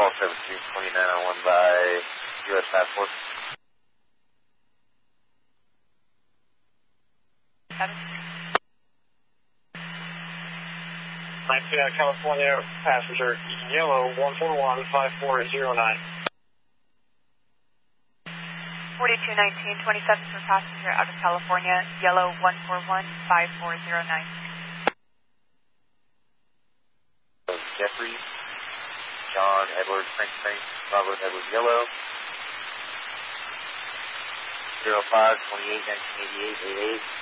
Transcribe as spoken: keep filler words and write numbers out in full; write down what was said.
call seventeen twenty-nine oh one by U S passport. nineteen California passenger yellow one four one five four zero nine. forty-two nineteen twenty-seven for passenger out of California yellow one four one five four zero nine. Jeffrey, John Edward Frank Frank, Robert Edward Yellow, zero five twenty-eight nineteen eighty-eight eighty-eight.